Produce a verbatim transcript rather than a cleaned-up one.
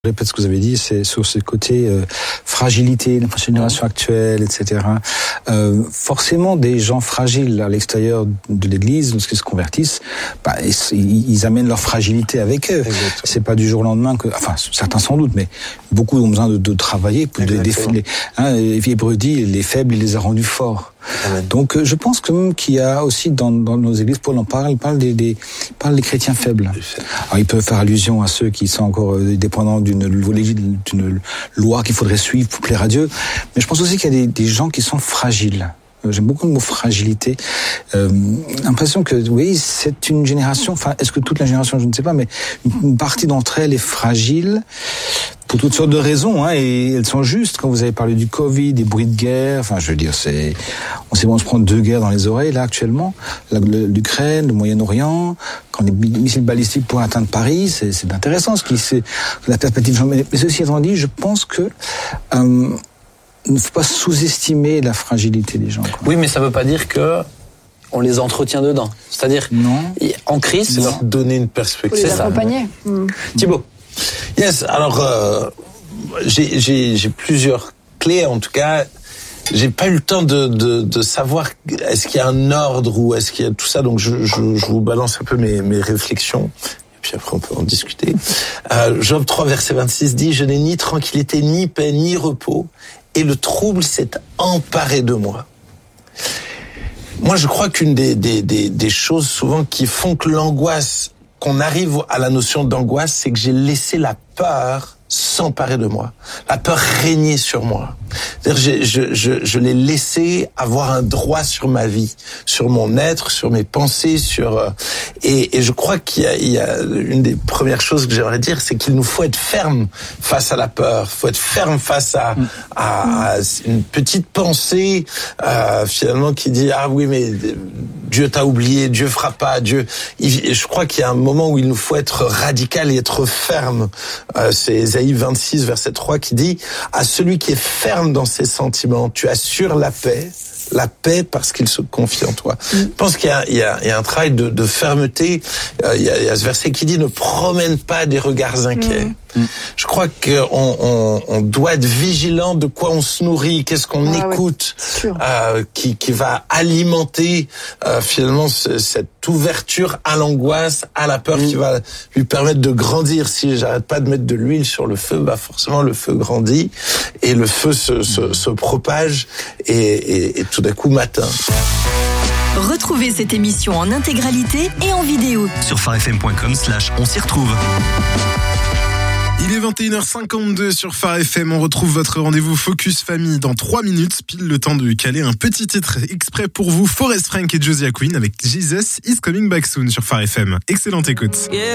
Je répète ce que vous avez dit, c'est sur ce côté euh, fragilité de la génération actuelle, et cetera. Euh, forcément, des gens fragiles à l'extérieur de l'Église, lorsqu'ils se convertissent, bah, ils, ils amènent leur fragilité avec eux. Exactement. C'est pas du jour au lendemain que, enfin, certains sans doute, mais beaucoup ont besoin de, de travailler pour de, des, les, hein, Hébreux dit, les faibles, il les a rendus forts. Amen. Donc, je pense quand même qu'il y a aussi dans, dans nos églises, Paul en parle, il parle des, des, il parle des chrétiens faibles. Alors, il peut faire allusion à ceux qui sont encore dépendants d'une, d'une loi qu'il faudrait suivre pour plaire à Dieu. Mais je pense aussi qu'il y a des, des gens qui sont fragiles. J'aime beaucoup le mot fragilité. Euh, l'impression que, oui, c'est une génération, enfin, est-ce que toute la génération, je ne sais pas, mais une partie d'entre elles est fragile pour toutes sortes de raisons, hein, et elles sont justes. Quand vous avez parlé du Covid, des bruits de guerre, enfin, je veux dire, c'est, on sait bon, on se prend deux guerres dans les oreilles, là, actuellement. La, l'Ukraine, le Moyen-Orient, quand les missiles balistiques pourraient atteindre Paris, c'est, c'est intéressant, ce qui, c'est, la perspective. Mais, mais ceci étant dit, je pense que, euh, il ne faut pas sous-estimer la fragilité des gens. Quoi. Oui, mais ça ne veut pas dire que on les entretient dedans. C'est-à-dire, non. En crise, c'est leur donner une perspective. Faut les accompagner. Mmh. Thibaut. Yes, alors, euh, j'ai, j'ai, j'ai plusieurs clés, en tout cas. J'ai pas eu le temps de, de, de savoir est-ce qu'il y a un ordre ou est-ce qu'il y a tout ça, donc je, je, je vous balance un peu mes, mes réflexions. Puis après on peut en discuter. Euh, Job trois, verset vingt-six dit « Je n'ai ni tranquillité, ni paix, ni repos, et le trouble s'est emparé de moi. » Moi, je crois qu'une des, des, des, des choses souvent qui font que l'angoisse, qu'on arrive à la notion d'angoisse, c'est que j'ai laissé la peur s'emparer de moi, la peur régner sur moi. C'est-à-dire, je, je, je l'ai laissé avoir un droit sur ma vie, sur mon être, sur mes pensées, sur et, et je crois qu'il y a, il y a une des premières choses que j'aimerais dire, c'est qu'il nous faut être ferme face à la peur, faut être ferme face à, à, à une petite pensée euh, finalement qui dit ah oui mais Dieu t'a oublié, Dieu fera pas, Dieu. Il, je crois qu'il y a un moment où il nous faut être radical et être ferme. Euh, c'est Ésaïe vingt-six, verset trois qui dit « À celui qui est ferme dans ses sentiments, tu assures la paix, la paix parce qu'il se confie en toi. » Mm. Je pense qu'il y a, il y a, il y a un travail de, de fermeté. Euh, il, y a, il y a ce verset qui dit « Ne promène pas des regards inquiets. Mm. » Mm. Je crois qu'on on, on doit être vigilant de quoi on se nourrit, qu'est-ce qu'on ah, écoute, ouais, euh, qui, qui va alimenter euh, finalement ce, cette ouverture à l'angoisse, à la peur, mm. qui va lui permettre de grandir. Si j'arrête pas de mettre de l'huile sur le feu, bah forcément le feu grandit et le feu se, se, se propage et, et, et tout d'un coup m'atteint. Retrouvez cette émission en intégralité et en vidéo sur farfm point com slash on s'y retrouve. Il est vingt et une heures cinquante-deux sur Phare F M. On retrouve votre rendez-vous Focus Famille dans trois minutes. Pile le temps de caler un petit titre exprès pour vous. Forest Frank et Josiah Quinn avec Jesus is Coming Back Soon sur Phare F M. Excellente écoute. Yeah.